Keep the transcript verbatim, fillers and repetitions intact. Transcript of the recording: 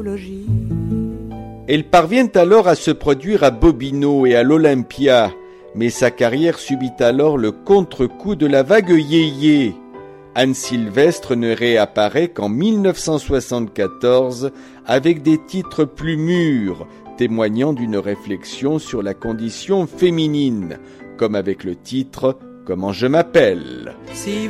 Elle parvient alors à se produire à Bobino et à l'Olympia, mais sa carrière subit alors le contre-coup de la vague yéyé. Anne Sylvestre ne réapparaît qu'en mille neuf cent soixante-quatorze avec des titres plus mûrs, témoignant d'une réflexion sur la condition féminine, comme avec le titre « Comment je m'appelle ». Si